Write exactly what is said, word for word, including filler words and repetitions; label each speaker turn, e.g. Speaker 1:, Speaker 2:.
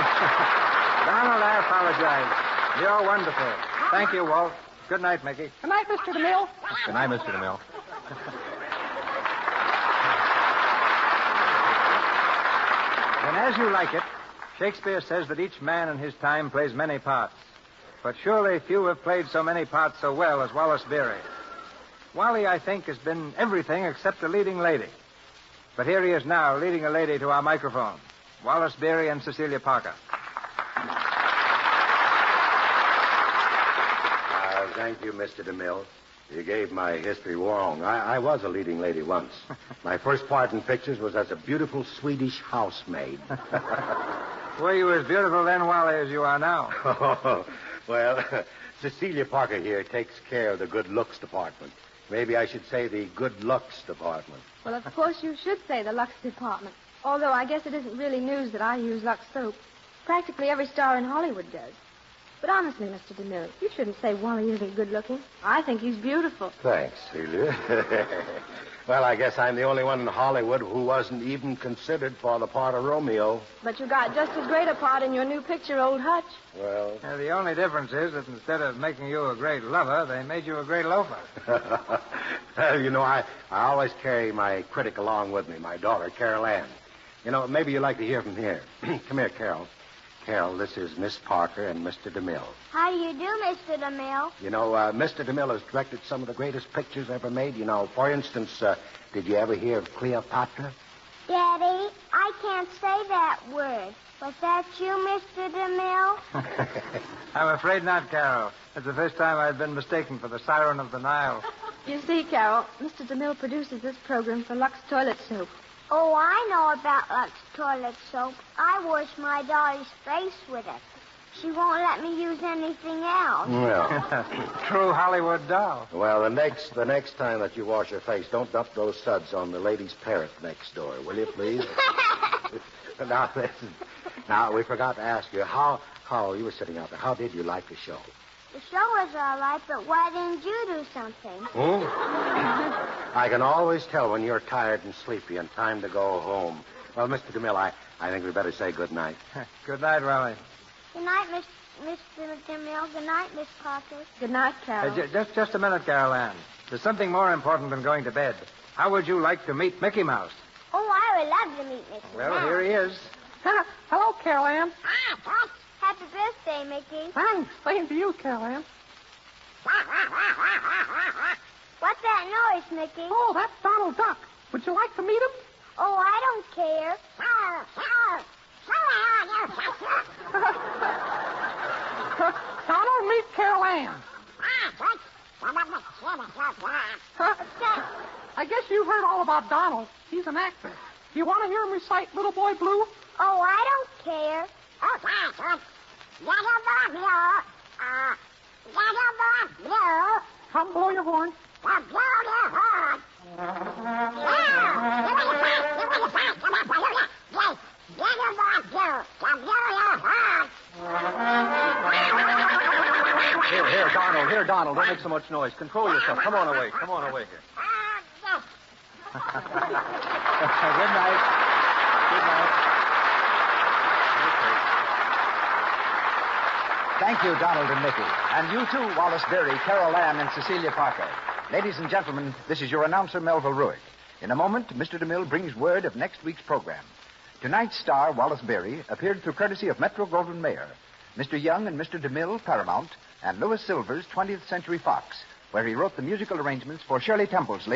Speaker 1: Donald, I apologize. You're wonderful. Thank you, Walt. Good night, Mickey.
Speaker 2: Good night, Mister DeMille.
Speaker 1: Good night, Mister DeMille. And as you like it, Shakespeare says that each man in his time plays many parts. But surely few have played so many parts so well as Wallace Beery. Wally, I think, has been everything except a leading lady. But here he is now, leading a lady to our microphone. Wallace Beery and Cecilia Parker.
Speaker 3: Uh, thank you, Mister DeMille. You gave my history wrong. I, I was a leading lady once. My first part in pictures was as a beautiful Swedish housemaid.
Speaker 1: Were you as beautiful then, Wally, as you are now?
Speaker 3: Oh, well, Cecilia Parker here takes care of the good looks department. Maybe I should say the good looks department.
Speaker 4: Well, of course you should say the Lux department. Although I guess it isn't really news that I use Lux soap. Practically every star in Hollywood does. But honestly, Mister DeMille, you shouldn't say Wally isn't good looking. I think he's beautiful.
Speaker 3: Thanks, Celia. Well, I guess I'm the only one in Hollywood who wasn't even considered for the part of Romeo.
Speaker 4: But you got just as great a part in your new picture, Old Hutch.
Speaker 3: Well...
Speaker 1: Uh, the only difference is that instead of making you a great lover, they made you a great loafer.
Speaker 3: Well, you know, I, I always carry my critic along with me, my daughter, Carol Ann. You know, maybe you'd like to hear from here. Come here, Carol. Carol, this is Miss Parker and Mister DeMille.
Speaker 5: How do you do, Mister DeMille?
Speaker 3: You know, uh, Mister DeMille has directed some of the greatest pictures ever made. You know, for instance, uh, did you ever hear of Cleopatra?
Speaker 5: Daddy, I can't say that word. Was that you, Mister DeMille?
Speaker 1: I'm afraid not, Carol. It's the first time I've been mistaken for the Siren of the Nile.
Speaker 4: You see, Carol, Mister DeMille produces this program for Lux Toilet Soap.
Speaker 5: Oh, I know about Lux toilet soap. I wash my daughter's face with it. She won't let me use anything else.
Speaker 3: Well,
Speaker 1: True Hollywood doll.
Speaker 3: well, the next the next time that you wash your face, don't dump those suds on the lady's parrot next door, will you, please? Now, listen. Now, we forgot to ask you, how, how, you were sitting out there, how did you like the show?
Speaker 5: The show was all right, but why didn't you do something?
Speaker 3: Hmm? I can always tell when you're tired and sleepy and time to go home. Well, Mister DeMille, I, I think we better say good night.
Speaker 1: Good night, Wally.
Speaker 5: Good night, Miss, Mister DeMille. Good night, Miss Parker.
Speaker 4: Good night, Carol.
Speaker 1: Uh, j- just, just a minute, Carol Ann. There's something more important than going to bed. How would you like to meet Mickey Mouse?
Speaker 5: Oh, I would love to meet Mickey
Speaker 1: Well,
Speaker 5: Mouse.
Speaker 1: here he is.
Speaker 2: Hello, Carol Ann.
Speaker 5: Happy birthday, Mickey.
Speaker 2: Thanks. Same to you, Carol Ann.
Speaker 5: What's that noise, Mickey?
Speaker 2: Oh, that's Donald Duck. Would you like to meet him?
Speaker 5: Oh, I don't care.
Speaker 2: Donald, meet Carol Ann. I guess you've heard all about Donald. He's an actor. You want to hear him recite Little Boy Blue?
Speaker 5: Oh, I don't care.
Speaker 2: Come blow your horn.
Speaker 6: Here, here, Donald. Here, Donald. Don't make so much noise. Control yourself. Come on away. Come on away here.
Speaker 1: Good night. Good night.
Speaker 7: Thank you, Donald and Mickey. And you too, Wallace Beery, Carol Ann, and Cecilia Parker. Ladies and gentlemen, this is your announcer, Melville Ruick. In a moment, Mister DeMille brings word of next week's program. Tonight's star, Wallace Beery, appeared through courtesy of Metro-Goldwyn-Mayer, Mister Young and Mister DeMille, Paramount, and Louis Silvers, twentieth Century Fox, where he wrote the musical arrangements for Shirley Temple's